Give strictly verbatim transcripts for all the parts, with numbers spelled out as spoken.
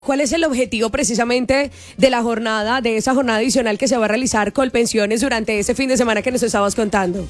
¿Cuál es el objetivo precisamente de la jornada, de esa jornada adicional que se va a realizar Colpensiones durante ese fin de semana que nos estabas contando?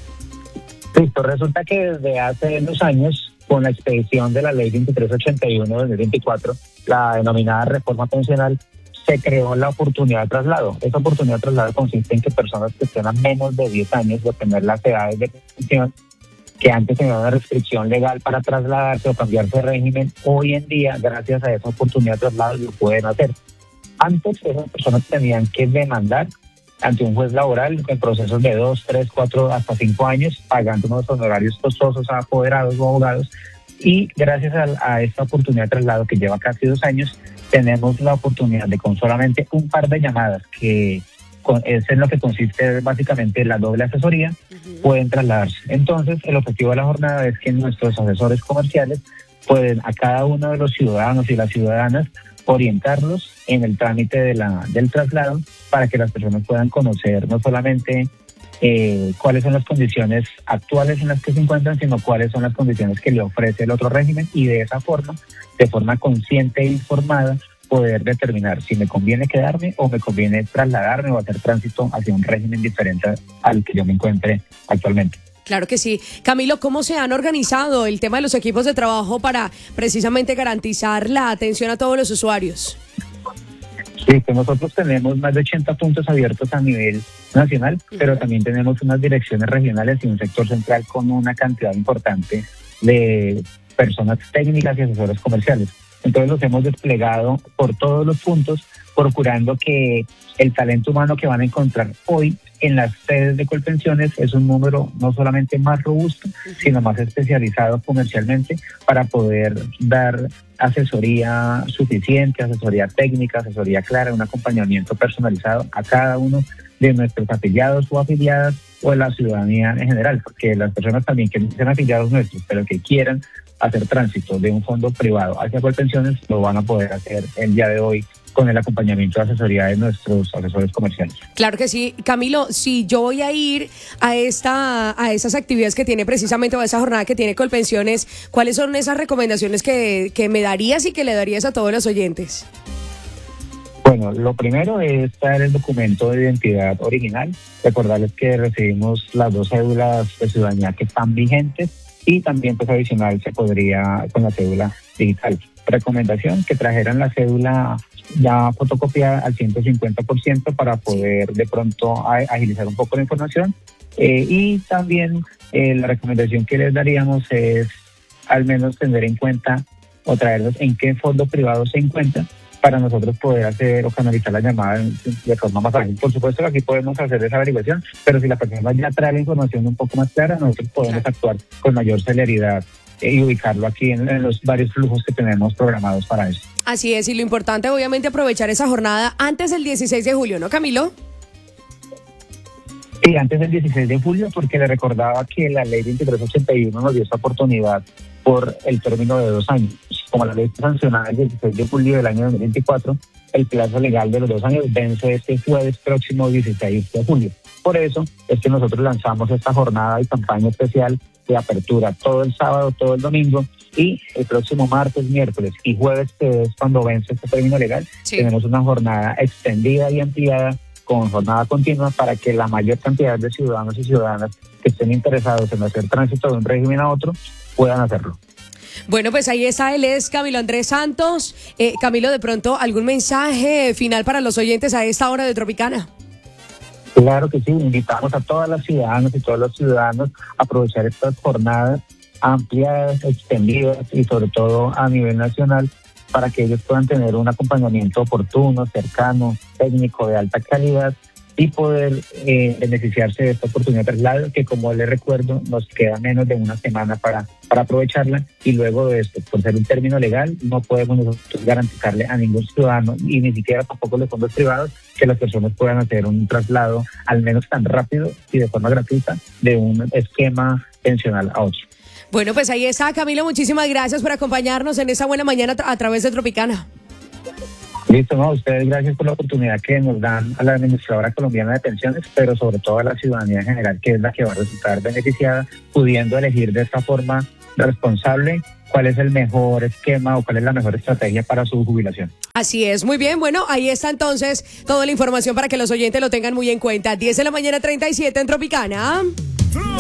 Listo, resulta que desde hace unos años, con la expedición de la ley veintitrés ochenta y uno de dos mil veinticuatro, la denominada reforma pensional, se creó la oportunidad de traslado. Esa oportunidad de traslado consiste en que personas que tengan menos de diez años de obtener las edades de pensión, que antes tenían una restricción legal para trasladarse o cambiarse de régimen, hoy en día, gracias a esa oportunidad de traslado, lo pueden hacer. Antes, esas personas tenían que demandar ante un juez laboral en procesos de dos, tres, cuatro, hasta cinco años, pagando unos honorarios costosos a apoderados o abogados. Y gracias a, a esta oportunidad de traslado que lleva casi dos años, tenemos la oportunidad de, con solamente un par de llamadas, que con, es en lo que consiste básicamente la doble asesoría, uh-huh. pueden trasladarse. Entonces, el objetivo de la jornada es que nuestros asesores comerciales pueden a cada uno de los ciudadanos y las ciudadanas orientarlos en el trámite de la, del traslado, para que las personas puedan conocer no solamente eh, cuáles son las condiciones actuales en las que se encuentran, sino cuáles son las condiciones que le ofrece el otro régimen, y de esa forma, de forma consciente e informada, poder determinar si me conviene quedarme o me conviene trasladarme o hacer tránsito hacia un régimen diferente al que yo me encuentre actualmente. Claro que sí. Camilo, ¿cómo se han organizado el tema de los equipos de trabajo para precisamente garantizar la atención a todos los usuarios? Sí, pues nosotros tenemos más de ochenta puntos abiertos a nivel nacional, uh-huh. pero también tenemos unas direcciones regionales y un sector central con una cantidad importante de personas técnicas y asesores comerciales. Entonces los hemos desplegado por todos los puntos, procurando que el talento humano que van a encontrar hoy en las sedes de Colpensiones es un número no solamente más robusto, uh-huh. sino más especializado comercialmente, para poder dar asesoría suficiente, asesoría técnica, asesoría clara, un acompañamiento personalizado a cada uno de nuestros afiliados o afiliadas, o de la ciudadanía en general, porque las personas también que no sean afiliados nuestros, pero que quieran hacer tránsito de un fondo privado hacia Colpensiones, lo van a poder hacer el día de hoy con el acompañamiento de asesoría de nuestros asesores comerciales. Claro que sí. Camilo, si yo voy a ir a esta a esas actividades que tiene precisamente, o a esa jornada que tiene Colpensiones, ¿cuáles son esas recomendaciones que, que me darías y que le darías a todos los oyentes? Bueno, lo primero es traer el documento de identidad original, recordarles que recibimos las dos cédulas de ciudadanía que están vigentes, y también pues adicional se podría con la cédula digital. Recomendación, que trajeran la cédula ya fotocopiada al ciento cincuenta por ciento para poder de pronto agilizar un poco la información. Eh, y también eh, la recomendación que les daríamos es al menos tener en cuenta o traerlos en qué fondo privado se encuentran, para nosotros poder hacer o canalizar la llamada de forma más fácil. Por supuesto que aquí podemos hacer esa averiguación, pero si la persona ya trae la información un poco más clara, nosotros podemos claro. actuar con mayor celeridad y ubicarlo aquí en, en los varios flujos que tenemos programados para eso. Así es, y lo importante obviamente aprovechar esa jornada antes del dieciséis de julio, ¿no, Camilo? Sí, antes del dieciséis de julio, porque le recordaba que la ley veintitrés ochenta y uno nos dio esta oportunidad por el término de dos años. Como la ley está sancionada el dieciséis de julio del año dos mil veinticuatro, el plazo legal de los dos años vence este jueves próximo dieciséis de julio. Por eso es que nosotros lanzamos esta jornada y campaña especial de apertura todo el sábado, todo el domingo, y el próximo martes, miércoles y jueves, que es cuando vence este término legal, sí. tenemos una jornada extendida y ampliada con jornada continua, para que la mayor cantidad de ciudadanos y ciudadanas que estén interesados en hacer tránsito de un régimen a otro puedan hacerlo. Bueno, pues ahí está, él es Camilo Andrés Santos. Eh, Camilo, de pronto, ¿algún mensaje final para los oyentes a esta hora de Tropicana? Claro que sí, invitamos a todas las ciudadanas y todos los ciudadanos a aprovechar estas jornadas amplias, extendidas y sobre todo a nivel nacional, para que ellos puedan tener un acompañamiento oportuno, cercano, técnico, de alta calidad, y poder eh, beneficiarse de esta oportunidad de traslado, que, como les recuerdo, nos queda menos de una semana para, para aprovecharla, y luego de esto, por ser un término legal, no podemos nosotros garantizarle a ningún ciudadano, y ni siquiera tampoco los fondos privados, que las personas puedan hacer un traslado al menos tan rápido y de forma gratuita de un esquema pensional a otro. Bueno, pues ahí está, Camilo, muchísimas gracias por acompañarnos en esa buena mañana a través de Tropicana. Listo, no, ustedes gracias por la oportunidad que nos dan a la Administradora Colombiana de Pensiones, pero sobre todo a la ciudadanía en general, que es la que va a resultar beneficiada, pudiendo elegir de esta forma responsable cuál es el mejor esquema o cuál es la mejor estrategia para su jubilación. Así es, muy bien. Bueno, ahí está entonces toda la información para que los oyentes lo tengan muy en cuenta. diez de la mañana, treinta y siete en Tropicana.